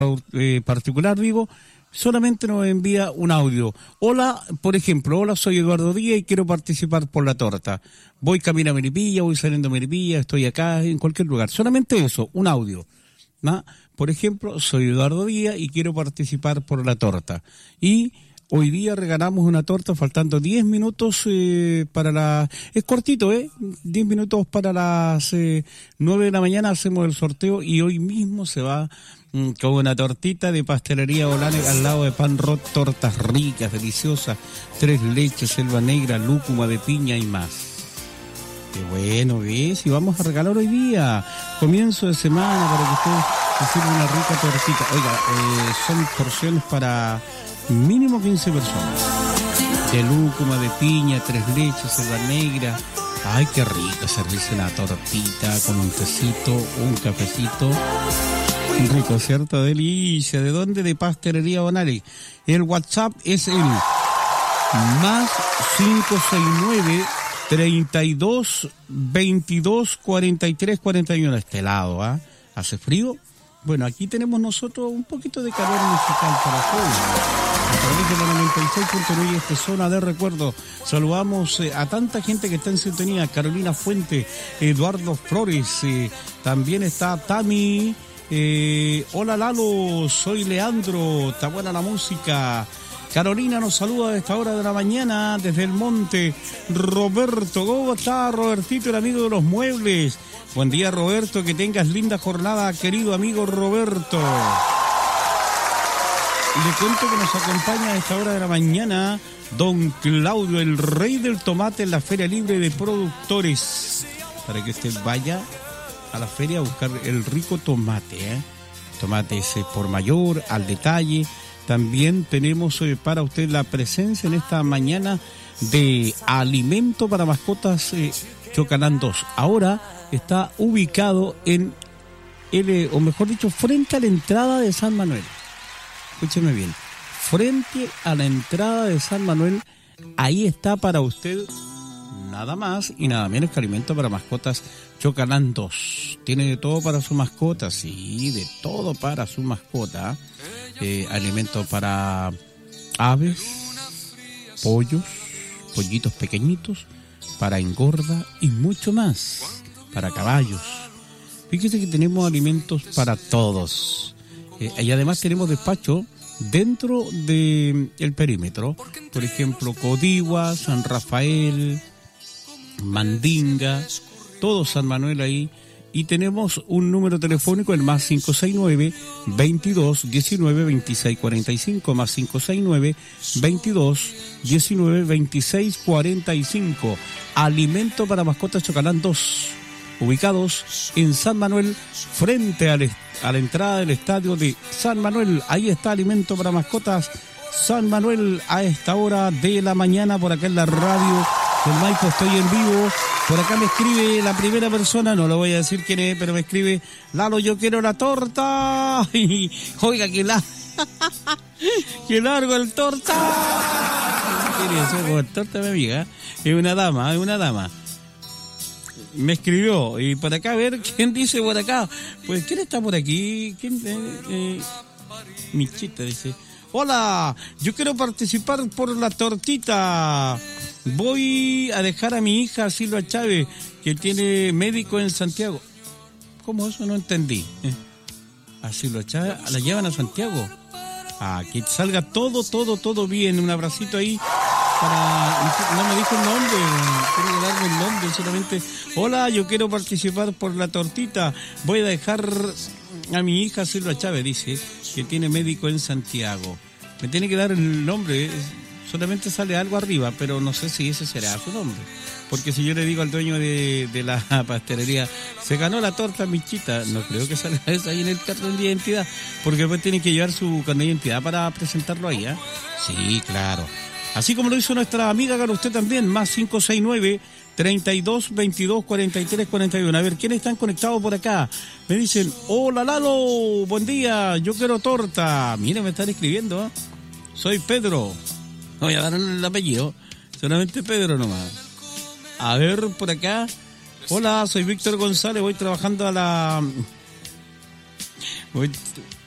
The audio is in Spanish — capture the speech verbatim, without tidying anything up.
eh, particular, digo, solamente nos envía un audio. Hola, por ejemplo, hola, soy Eduardo Díaz y quiero participar por la torta. Voy camino a Melipilla, voy saliendo a Melipilla, estoy acá, en cualquier lugar. Solamente eso, un audio. ¿No? Por ejemplo, soy Eduardo Díaz y quiero participar por la torta. Y hoy día regalamos una torta faltando diez minutos eh, para la... Es cortito, ¿eh? diez minutos para las eh, nueve de la mañana hacemos el sorteo y hoy mismo se va mm, con una tortita de pastelería Olane al lado de Pan Rot, tortas ricas, deliciosas, tres leches, selva negra, lúcuma de piña y más. Qué bueno, ¿ves? Y vamos a regalar hoy día, comienzo de semana, para que ustedes se sirvan una rica tortita. Oiga, eh, son porciones para mínimo quince personas. De lúcuma, de piña, tres leches, selva negra. Ay, qué rico servirse una tortita con un tecito, un cafecito. Rico, ¿cierto? Delicia. ¿De dónde? De Pastelería Bonari. El WhatsApp es el más cinco seis nueve treinta y dos, veintidós, cuarenta y tres, cuarenta y uno. Este lado, ¿ah? ¿eh? ¿Hace frío? Bueno, aquí tenemos nosotros un poquito de calor musical para todos. A través de la noventa y seis punto nueve, esta zona de recuerdo. Saludamos eh, a tanta gente que está en sintonía. Carolina Fuente, Eduardo Flores, eh, también está Tami. Eh, hola Lalo, soy Leandro, está buena la música. Carolina nos saluda a esta hora de la mañana desde el monte. Roberto, ¿cómo está Robertito, el amigo de los muebles? Buen día, Roberto, que tengas linda jornada, querido amigo Roberto. Y le cuento que nos acompaña a esta hora de la mañana don Claudio, el rey del tomate en la Feria Libre de Productores, para que usted vaya a la feria a buscar el rico tomate, ¿eh? Tomate ese por mayor, al detalle. También tenemos eh, para usted la presencia en esta mañana de alimento para mascotas eh, Chocalán dos. Ahora está ubicado en, el, o mejor dicho, frente a la entrada de San Manuel. Escúcheme bien, frente a la entrada de San Manuel, ahí está para usted nada más y nada menos que alimento para mascotas Chocalán dos. Tiene de todo para su mascota, sí, de todo para su mascota. Eh, alimento para aves, pollos, pollitos pequeñitos, para engorda y mucho más, para caballos. Fíjese que tenemos alimentos para todos. Eh, y además tenemos despacho dentro del de perímetro. Por ejemplo, Codigua, San Rafael, Mandinga, todo San Manuel ahí. Y tenemos un número telefónico, el más cinco seis nueve, veintidós, diecinueve, veintiséis cuarenta y cinco, más cinco seis nueve, veintidós, diecinueve, veintiséis cuarenta y cinco. Alimento para mascotas Chocalán dos, ubicados en San Manuel, frente a, a la entrada del estadio de San Manuel. Ahí está alimento para mascotas San Manuel a esta hora de la mañana, por acá en la radio del Maipo. Estoy en vivo. Por acá me escribe la primera persona, no lo voy a decir quién es, pero me escribe: Lalo, yo quiero la torta. Y, oiga, que la... ¡Qué largo el torta! ¿Qué es eso? El torta, mi amiga. Es una dama, es una dama. Me escribió, y por acá, a ver, ¿quién dice por acá? Pues, ¿quién está por aquí? ¿Quién? Eh, eh, Michita dice: hola, yo quiero participar por la tortita. Voy a dejar a mi hija Silvia Chávez, que tiene médico en Santiago. ¿Cómo eso? No entendí. ¿Eh? A Silvia Chávez la llevan a Santiago. Ah, que salga todo, todo, todo bien. Un abracito ahí para... No me dijo el nombre, quiero darme el nombre solamente. Hola, yo quiero participar por la tortita. Voy a dejar a mi hija Silvia Chávez, dice, que tiene médico en Santiago. Me tiene que dar el nombre. Solamente sale algo arriba, pero no sé si ese será su nombre. Porque si yo le digo al dueño de, de la pastelería, se ganó la torta Michita, no creo que salga eso ahí en el cartón de identidad, porque después tiene que llevar su carnet de identidad para presentarlo ahí, ¿eh? Sí, claro. Así como lo hizo nuestra amiga, haga usted también, más cinco seis nueve, treinta y dos, veintidós, cuarenta y tres, cuarenta y uno. A ver, ¿quiénes están conectados por acá? Me dicen: hola Lalo, buen día, yo quiero torta. Mira, me están escribiendo, ¿eh? Soy Pedro. No voy a dar el apellido, solamente Pedro nomás. A ver, por acá. Hola, soy Víctor González, voy trabajando a la... Voy,